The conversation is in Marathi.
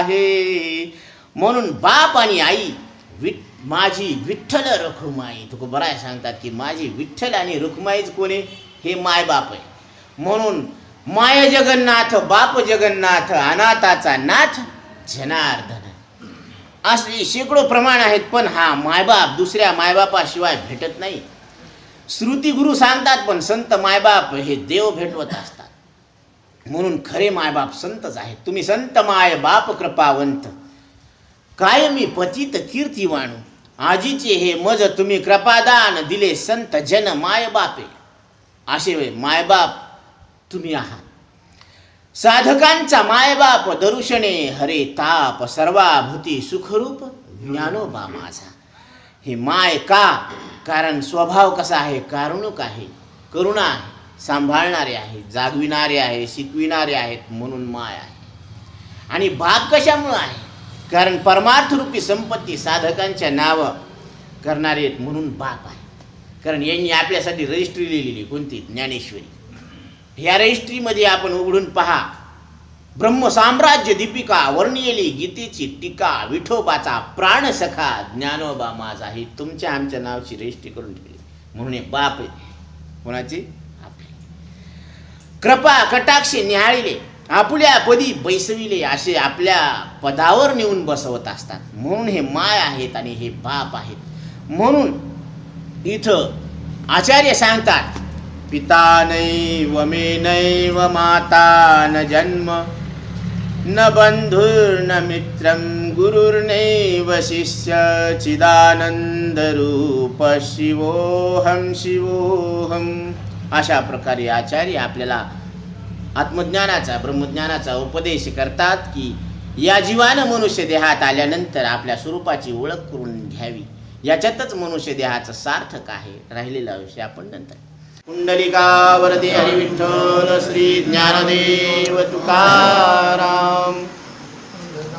आहे. म्हणून बाप आणि आई माझी विठ्ठल रखुमाई. तुकोबराय सांगतात की माझी विठ्ठल आणि रुक्माईच कोणी, हे माय बाप आहे. म्हणून माय जगन्नाथ बाप जगन्नाथ अनाथाचा नाथ जनार्दन. असे शेकडो प्रमाण आहेत, पण हा मायबाप दुसऱ्या मायबापाशिवाय भेटत नाही. श्रुती गुरु सांगतात, पण संत मायबाप हे देव भेटवत असतात. म्हणून खरे मायबाप संतच आहेत. तुम्ही संत माय बाप कृपावंत, कायमी पतित कीर्ती वाणू. आजीचे हे मज तुम्ही कृपादान दिले, संत जन माय बापे. असे मायबाप तुम्ही आहात. साधकांचा मायबाप दरुशने हरे ताप, सर्वाभूती सुखरूप ज्ञानोबा माझा. हे माय का? कारण स्वभाव कसा आहे, कारुणिक आहे, करुणा आहे, सांभाळणारे आहे, जागविणारे आहे, शिकविणारे आहेत, म्हणून माय आहे. आणि बाप कशामुळे आहे? कारण परमार्थरूपी संपत्ती साधकांच्या नाव करणारे आहेत, म्हणून बाप आहे. कारण यांनी आपल्यासाठी रजिस्ट्री लिहिलेली, कोणती? ज्ञानेश्वरी. ह्या रजिस्ट्रीमध्ये आपण उघडून पहा, ब्रह्मसाम्राज्य दीपिका, वर्णियली गीतेची टीका, विठोबाचा प्राणसखा ज्ञानोबा माझा. ही तुमच्या आमच्या नावाची रजिस्ट्री करून ठेवली, म्हणून हे बाप आहे. कोणाची? आपली. कृपा कटाक्षे निहाळिले, आपुल्या पदी बैसविले, असे आपल्या पदावर नेऊन बसवत असतात. म्हणून हे माय आहेत आणि हे बाप आहेत. म्हणून इथं आचार्य सांगतात, पिता नैव मे नैव माता न जन्म, न बंधुर्न मित्रं गुरुर्नैव शिष्य, चिदानंद रूप शिवोहम शिवोहम. अशा प्रकारे आचार्य आपल्याला आत्मज्ञानाचा ब्रह्मज्ञानाचा उपदेश करतात की या जीवानं मनुष्य देहात आल्यानंतर आपल्या स्वरूपाची ओळख करून घ्यावी. याच्यातच मनुष्य देहाचं सार्थक आहे. राहिलेला विषय आपण नंतर. कुंडलिका वरदे हरी विठ्ठल श्री ज्ञानदेव तुकाराम.